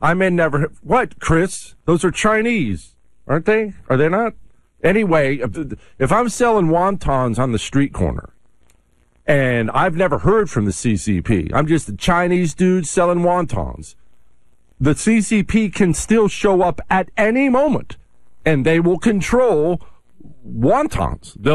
I may never. What, Chris? Those are Chinese, aren't they? Are they not? Anyway, if I'm selling wontons on the street corner and I've never heard from the CCP, I'm just a Chinese dude selling wontons, the CCP can still show up at any moment and they will control wontons.